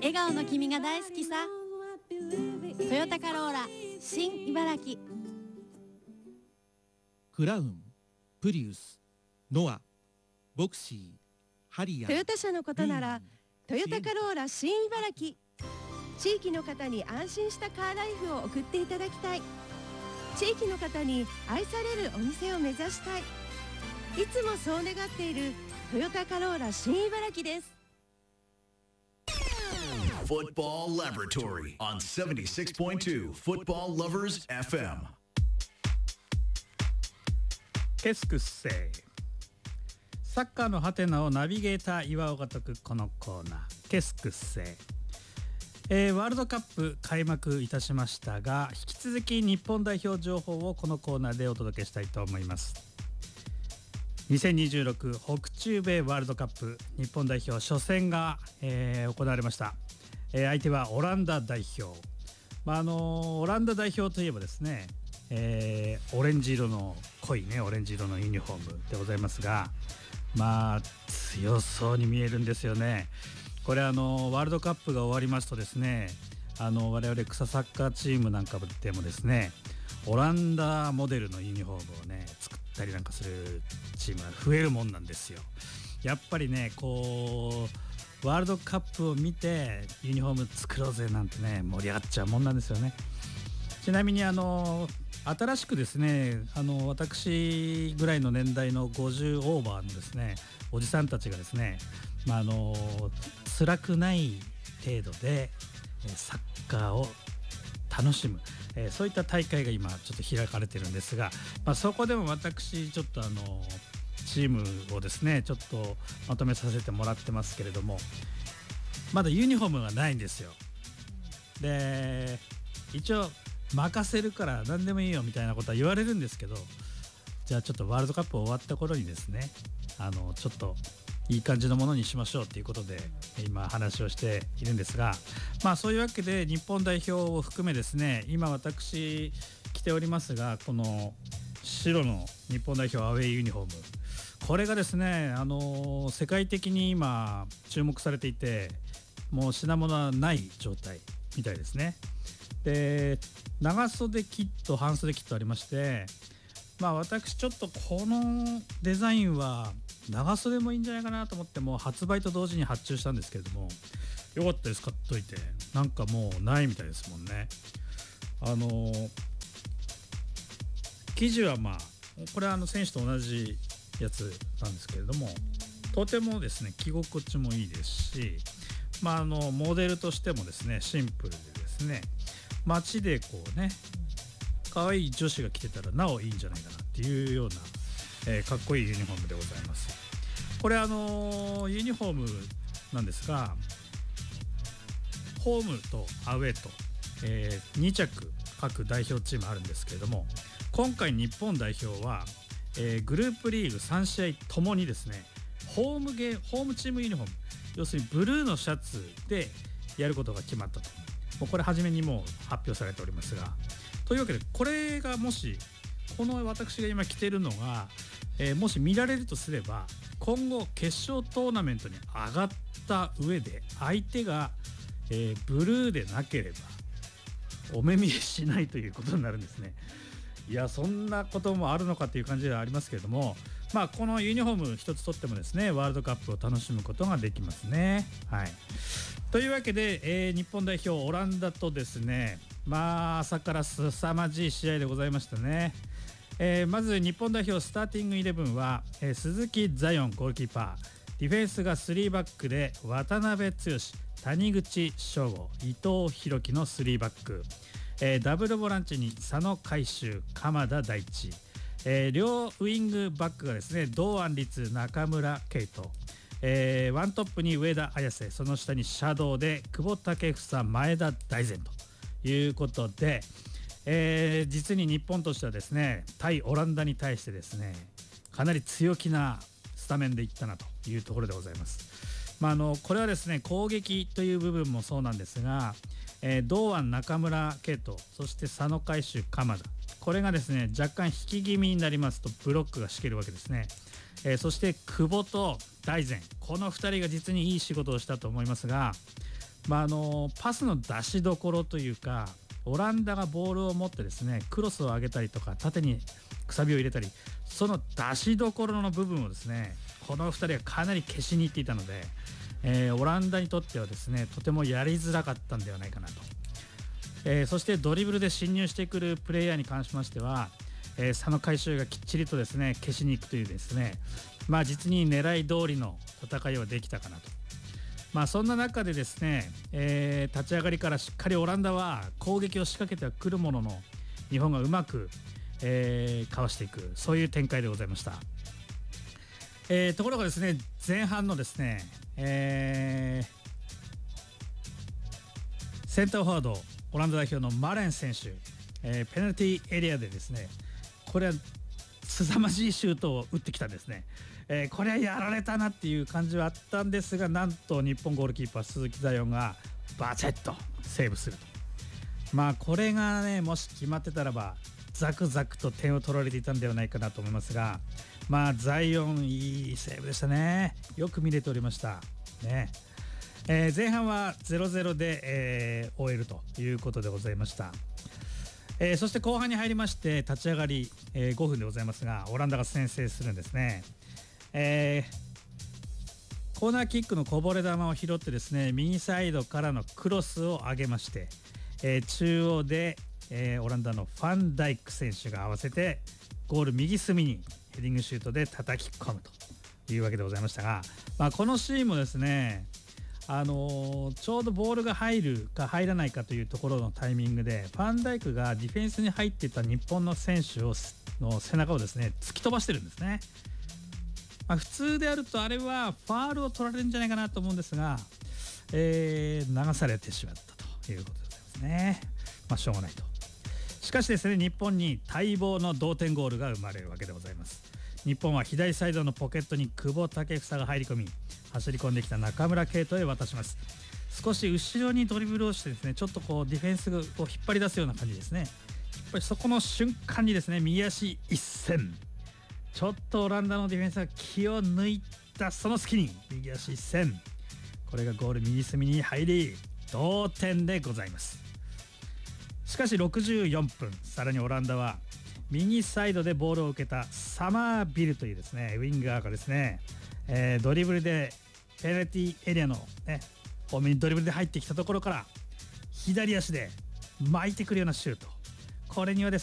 笑顔の君が大好きさ。トヨタカローラ新茨城。 クラウン、プリウス、ノア、ボクシー、ハリアー。 トヨタ車のことならトヨタカローラ新茨城。地域の方に安心したカーライフを送っていただきたい。地域の方に愛されるお店を目指したい。いつもそう願っているトヨタカローラ新茨城です。 Football Laboratory on 76.2 Football Lovers FM。 ケスクッセイ。サッカーのハテナをナビゲーター岩尾が解くこのコーナー、ケスクッセイ。ワールドカップ開幕いたしましたが、引き続き日本代表情報をこのコーナーでお届けしたいと思います。2026北中米ワールドカップ日本代表初戦が、行われました。相手はオランダ代表。オランダ代表といえばですね、オレンジ色の濃いねオレンジ色のユニフォームでございますが、強そうに見えるんですよね。これワールドカップが終わりますとですね、我々草サッカーチームなんかでもですね、オランダモデルのユニフォームをね作ったりなんかするチームが増えるもんなんですよ。やっぱりねこうワールドカップを見てユニフォーム作ろうぜなんてね盛り上がっちゃうもんなんですよね。ちなみに新しくですね私ぐらいの年代の50オーバーのですねおじさんたちがですね、辛くない程度でサッカーを楽しむ、そういった大会が今ちょっと開かれてるんですが、そこでも私ちょっとチームをですねちょっとまとめさせてもらってますけれども、まだユニフォームがないんですよ。で一応任せるから何でもいいよみたいなことは言われるんですけど、じゃあちょっとワールドカップ終わった頃にですねちょっといい感じのものにしましょうということで今話をしているんですが、そういうわけで日本代表を含めですね、今私着ておりますがこの白の日本代表アウェーユニフォーム、これがですね世界的に今注目されていて、もう品物はない状態みたいですね。で長袖キット半袖キットありまして、私ちょっとこのデザインは長袖もいいんじゃないかなと思っても発売と同時に発注したんですけれども、よかったです買っといて。なんかもうないみたいですもんね。生地はこれは選手と同じやつなんですけれども、とてもですね着心地もいいですし、モデルとしてもですねシンプルでですね、街でこうね可愛い女子が着てたらなおいいんじゃないかなっていうような、かっこいいユニフォームでございます。これユニフォームなんですが、ホームとアウェーと、2着各代表チームあるんですけれども、今回日本代表は、グループリーグ3試合ともにですねホームチームユニフォーム、要するにブルーのシャツでやることが決まったと。もうこれ初めにもう発表されておりますが、というわけでこれがもしこの私が今着ているのが、もし見られるとすれば、今後決勝トーナメントに上がった上で相手が、ブルーでなければお目見えしないということになるんですね。いや、そんなこともあるのかという感じではありますけれども、このユニフォーム一つとってもですねワールドカップを楽しむことができますね。はい、というわけで、日本代表オランダとですね、朝から凄まじい試合でございましたね。まず日本代表スターティングイレブンは、鈴木ザヨンゴールキーパー、ディフェンスが3バックで渡辺剛、谷口翔吾、伊藤洋樹の3バック、ダブルボランチに佐野海舟、鎌田大地、両ウイングバックがですね堂安律、中村敬斗、ワントップに上田綺世、その下にシャドウで久保建英、前田大然ということで、実に日本としてはですね対オランダに対してですねかなり強気なスタメンでいったなというところでございます。これはですね攻撃という部分もそうなんですが、堂安、中村敬斗、そして佐野海舟、鎌田、これがですね若干引き気味になりますとブロックが敷けるわけですね。そして久保と大然、この2人が実にいい仕事をしたと思いますが、 パスの出しどころというか、オランダがボールを持ってですねクロスを上げたりとか縦にくさびを入れたり、その出しどころの部分をですねこの2人はかなり消しにいっていたので、オランダにとってはですねとてもやりづらかったんではないかなと。そしてドリブルで侵入してくるプレイヤーに関しましては、差の回収がきっちりとですね消しに行くというですね、実に狙い通りの戦いはできたかなと。そんな中でですね、立ち上がりからしっかりオランダは攻撃を仕掛けてはくるものの、日本がうまく、かわしていく、そういう展開でございました。ところがですね前半のですね、センターフォワードオランダ代表のマレン選手、ペナルティーエリアでですね、これは凄まじいシュートを打ってきたんですね。これはやられたなっていう感じはあったんですが、なんと日本ゴールキーパー鈴木大音がバチッとセーブすると。これがねもし決まってたらばザクザクと点を取られていたんではないかなと思いますが、大音いいセーブでしたね。よく見れておりましたね。前半は 0-0 で、終えるということでございました。そして後半に入りまして立ち上がり、5分でございますが、オランダが先制するんですね。コーナーキックのこぼれ球を拾ってですね右サイドからのクロスを上げまして、中央で、オランダのファンダイク選手が合わせてゴール右隅にヘディングシュートで叩き込むというわけでございましたが、このシーンもですねちょうどボールが入るか入らないかというところのタイミングでファンダイクがディフェンスに入っていた日本の選手の背中をですね突き飛ばしてるんですね。普通であるとあれはファールを取られるんじゃないかなと思うんですが、流されてしまったということでございますね。しょうがないと。しかしですね日本に待望の同点ゴールが生まれるわけでございます。日本は左サイドのポケットに久保建英が入り込み、走り込んできた中村敬斗へ渡します。少し後ろにドリブルをしてですねちょっとこうディフェンスを引っ張り出すような感じですね。やっぱりそこの瞬間にですね右足一閃、ちょっとオランダのディフェンスが気を抜いたその隙に右足一閃、これがゴール右隅に入り同点でございます。しかし64分、さらにオランダは右サイドでボールを受けたサマービルというですねウィンガーがですね、ドリブルでペナルティエリアの方面にドリブルで入ってきたところから左足で巻いてくるようなシュート、これにはです